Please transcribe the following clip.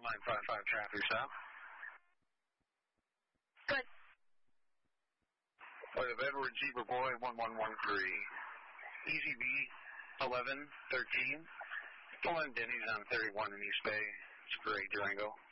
955 traffic stop. Good. Flight of Edward Zebra Boy 1113. EZB 1113. Full on Denny's on 31 in East Bay. It's a great Durango.